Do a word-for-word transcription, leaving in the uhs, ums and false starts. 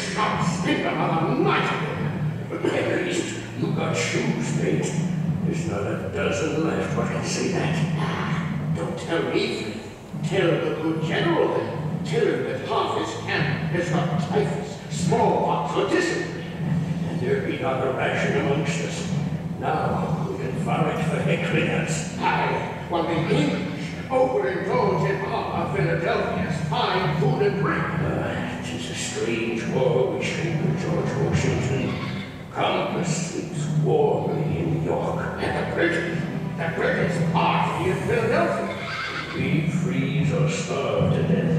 scouts think another night of it. At least you got shoes, mate. There's not a dozen left, I can say that. Ah, don't tell me. Tell the good general then. Tell him that half his camp has got typhus, smallpox, or dysentery. And there be not a ration amongst us. Now we can forage for heckliners. Aye, while the English opening doors in our Philadelphia's fine food and drink. Uh, 'tis a strange war we shape with George Washington. Countless sleeps warmly in York. And the British, the British party in Philadelphia. We freeze or starve to death